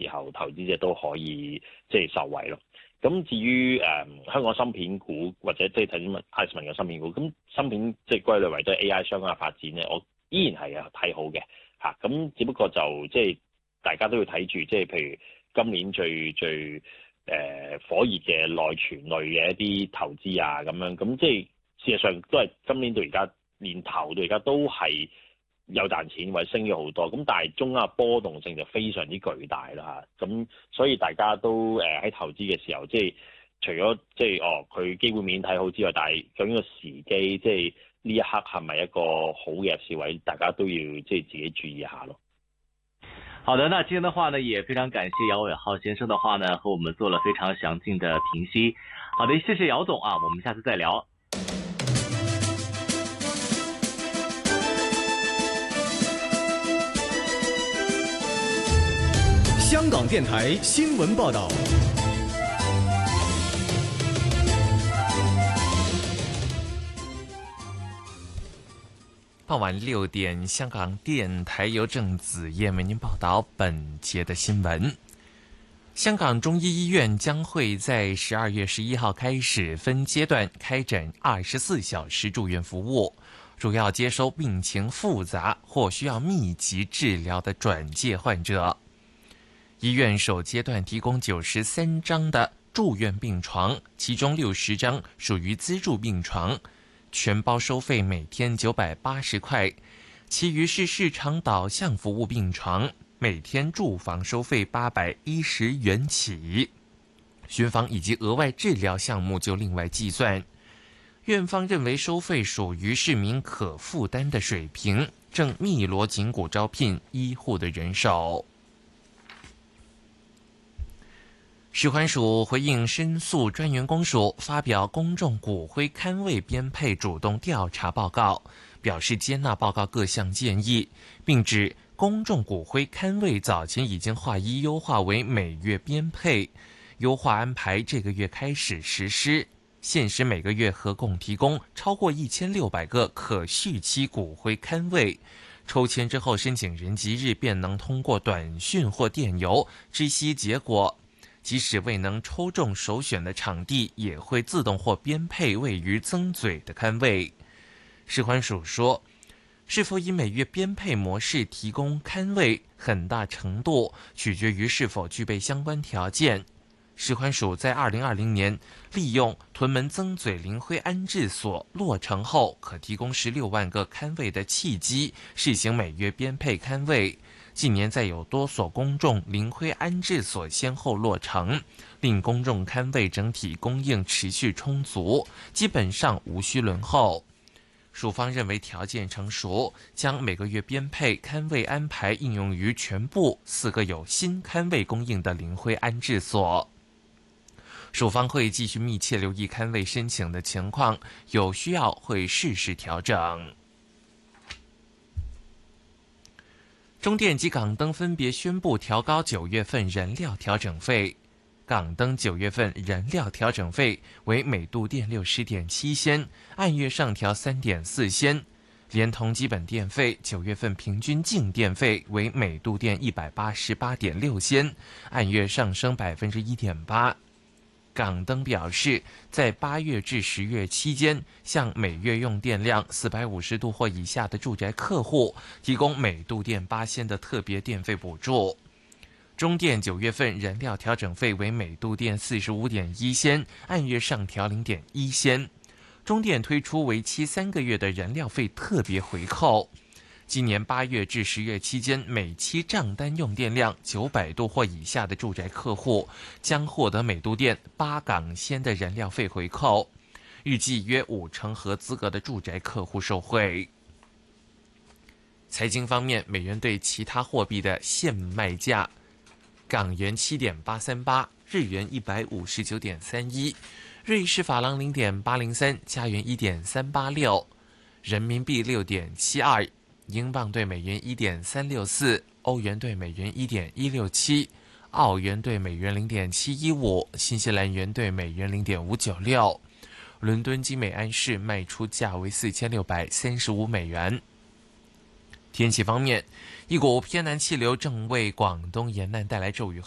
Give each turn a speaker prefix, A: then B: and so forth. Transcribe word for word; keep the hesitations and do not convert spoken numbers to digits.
A: 候，投資者都可以即係受惠咯。咁至於誒、呃、香港芯片股或者即係頭先問 Iceman 嘅芯片股，咁芯片即係歸類為都係 A I 相關嘅發展咧，我依然係啊睇好嘅嚇。咁只不過就即係大家都要睇住，即係譬如今年最最誒、呃、火熱嘅內存類嘅一啲投資啊咁樣，咁即係事實上都係今年到而家年頭到而家都係有賺錢或者升咗好多，咁但係中間波動性就非常之巨大啦嚇，咁所以大家都誒喺、呃、投資嘅時候，即係除咗即係哦佢基本面睇好之外，但係究竟個時機即係呢一刻係咪一個好嘅入市位，大家都要即係自己注意一下咯。
B: 好的，那今天的話呢，也非常感謝姚偉浩先生的話呢，和我們做了非常詳盡的評析。好的，謝謝姚總啊，我們下次再聊。
C: 香港電台新聞報道。
D: 傍晚六點，香港電台由鄭子燕為您報道本節的新聞。香港中醫醫院將會在十二月十一號開始分階段開展二十四小時住院服務，主要接收病情複雜或需要密集治療的轉介患者。醫院首階段提供九十三張的住院病床，其中六十張屬於資助病床，全包收費每天九百八十塊，其餘是市場導向服務病床，每天住房收費八百一十元起，巡房以及額外治療項目就另外計算。院方認為收費屬於市民可負擔的水平，正密鑼緊鼓招聘醫護的人手。食環署回應申訴專員公署發表公眾骨灰龕位編配主動調查報告，表示接納報告各項建議，並指公眾骨灰龕位早前已經劃一優化為每月編配，優化安排這個月開始實施，現時每個月合共提供超過一千六百個可續期骨灰龕位，抽籤之後申請人即日便能通過短訊或電郵知悉結果。即使未能抽中首選的場地，也會自動或編配位於曾咀的龕位。食環署說，是否以每月編配模式提供龕位，很大程度取決於是否具備相關條件。食環署在二零二零年利用屯門曾咀靈灰安置所落成後，可提供十六萬個龕位的契機，試行每月編配龕位。近年再有多所公眾靈灰安置所先後落成，令公眾龕位整體供應持續充足，基本上無需輪候。署方認為條件成熟，將每個月編配龕位安排應用於全部四個有新龕位供應的靈灰安置所。署方會繼續密切留意龕位申請的情況，有需要會適時調整。中電及港燈分別宣布調高九月份燃料調整費，港燈九月份燃料調整費為每度電六十點七仙，按月上調三點四仙，連同基本電費，九月份平均淨電費為每度電一百八十八點六仙，按月上升百分之一點八。港燈表示，在八月至十月期間，向每月用電量四百五十度或以下的住宅客戶提供每度電八仙的特別電費補助。中電九月份燃料調整費為每度電四十五點一仙，按月上調零點一仙。中電推出為期三個月的燃料費特別回扣。今年八月至十月期間，每期賬單用電量九百度或以下的住宅客戶將獲得每度電八港仙的燃料費回扣，預計約五成合資格的住宅客戶受惠。財經方面，美元對其他貨幣的現賣價：港元七點八三八，日元一百五十九點三一，瑞士法郎零點八零三，加元一點三八六，人民幣六點七二。英鎊對美元一點三六四，歐元對美元一點一六七，澳元對美元零點七一五，新西蘭元對美元零點五九六。倫敦金每安士賣出價為四千六百三十五美元。天氣方面，一股偏南氣流正為廣東沿岸帶來驟雨。